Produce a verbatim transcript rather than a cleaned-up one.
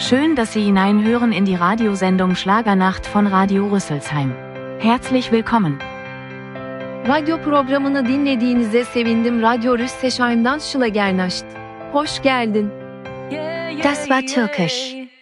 Schön, dass Sie hineinhören in die Radiosendung Schlagernacht von Radio Rüsselsheim. Herzlich willkommen. Radyo programını dinlediğinize sevindim. Radio Rüsselsheim'dan Schlagernacht. Hoş geldin. Das war türkisch.